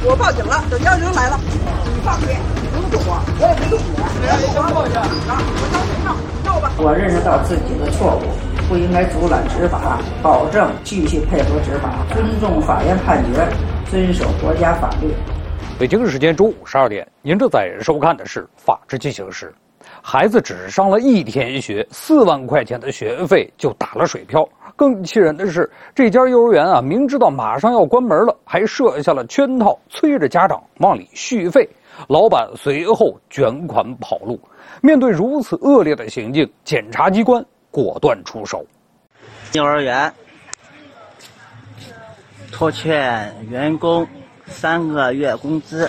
我报警了，等110来了，你放心，不用动我也不动你。我当庭上要吧。 我认识到自己的错误，不应该阻拦执法，保证继续配合执法，尊重法院判决，遵守国家法律。 北京时间中午12点，您正在收看的是《法治进行时》。孩子只上了1天学，4万块钱的学费就打了水漂。更气人的是，这家幼儿园啊，明知道马上要关门了，还设下了圈套，催着家长往里续费。老板随后卷款跑路。面对如此恶劣的行径，检察机关果断出手。 幼儿园拖欠员工3个月工资，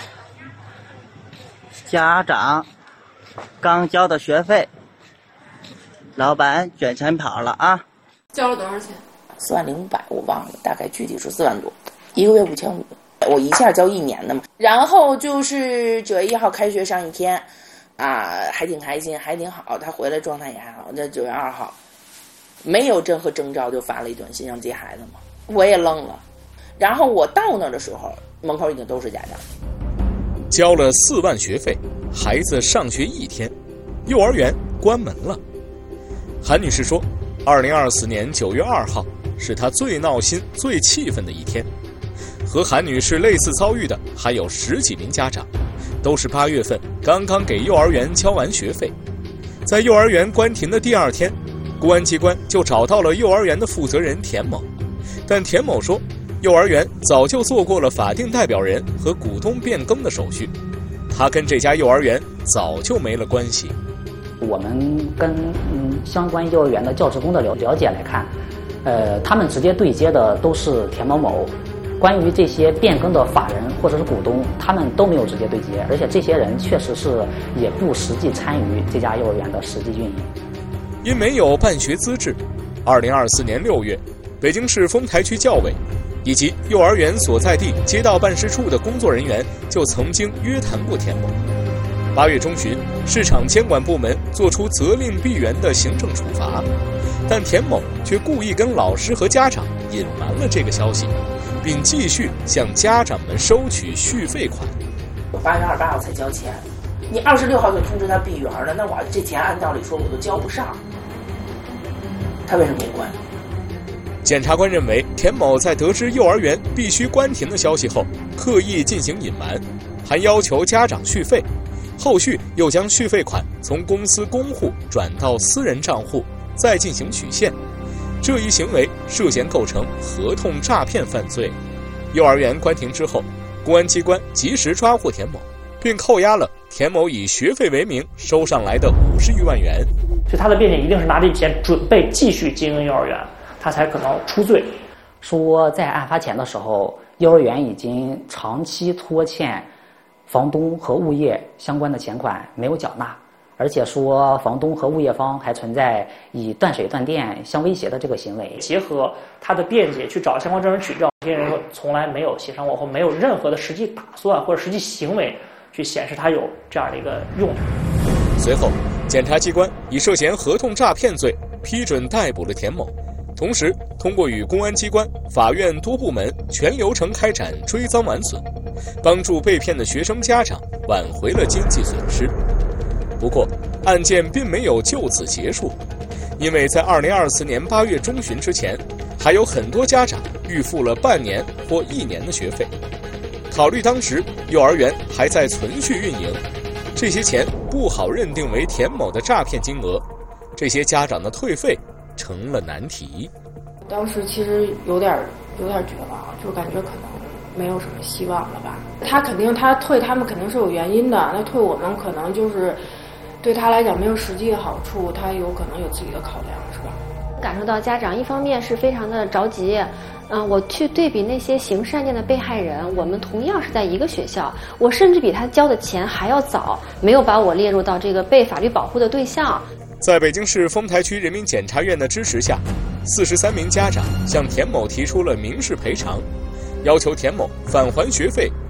家长刚交的学费，老板卷钱跑了啊！ 交了多少钱 ？4.5万，我忘了，大概具体是4万多，1个月5500。我一下交1年的嘛。然后就是9月1号开学上1天，还挺开心，还挺好。他回来状态也还好。这9月2号，没有任何征兆就发了一短信让接孩子嘛，我也愣了。然后我到那儿的时候，门口已经都是家长。 交了4万学费，孩子上学1天，幼儿园关门了。韩女士说，2024年9月2号是她最闹心、最气愤的一天。和韩女士类似遭遇的还有10几名家长，都是8月份刚刚给幼儿园交完学费。在幼儿园关停的第2天，公安机关就找到了幼儿园的负责人田某，但田某说，幼儿园早就做过了法定代表人和股东变更的手续，他跟这家幼儿园早就没了关系。 我们跟相关幼儿园的教职工的了解来看，他们直接对接的都是田某某。关于这些变更的法人或者是股东，他们都没有直接对接，而且这些人确实是也不实际参与这家幼儿园的实际运营。 因没有办学资质，2024年6月，北京市丰台区教委以及幼儿园所在地街道办事处的工作人员就曾经约谈过田某。8月中旬，市场监管部门作出责令闭园的行政处罚，但田某却故意跟老师和家长隐瞒了这个消息，并继续向家长们收取续费款。 我8月28号才交钱，你26号就通知他闭园了，那我这钱按道理说我都交不上，他为什么没关？ 检察官认为，田某在得知幼儿园必须关停的消息后，刻意进行隐瞒，还要求家长续费，后续又将续费款从公司公户转到私人账户，再进行取现。这一行为涉嫌构成合同诈骗犯罪。幼儿园关停之后，公安机关及时抓获田某，并扣押了田某以学费为名收上来的50余万元。 所以他的辩解一定是拿这钱准备继续经营幼儿园，他才可能出罪。 说在案发前的时候，幼儿园已经长期拖欠房东和物业相关的钱款没有缴纳，而且说房东和物业方还存在以断水断电相威胁的这个行为。 结合他的辩解去找相关证人取证，这些人说从来没有协商过，或没有任何的实际打算或者实际行为去显示他有这样的一个用途。 随后，检察机关以涉嫌合同诈骗罪批准逮捕了田某，同时通过与公安机关、法院多部门全流程开展追赃挽损，帮助被骗的学生家长挽回了经济损失。不过，案件并没有就此结束，因为在2024年8月中旬之前，还有很多家长预付了半年或1年的学费。考虑当时幼儿园还在存续运营，这些钱不好认定为田某的诈骗金额，这些家长的退费成了难题。 当时其实有点绝望，就感觉可能没有什么希望了吧。他退他们肯定是有原因的，那退我们可能就是对他来讲没有实际的好处，他有可能有自己的考量，是吧？ 感受到家长一方面是非常的着急，我去对比那些刑事案件的被害人，我们同样是在一个学校，我甚至比他交的钱还要早，没有把我列入到这个被法律保护的对象。 在北京市丰台区人民检察院的支持下，43名家长向田某提出了民事赔偿，要求田某返还学费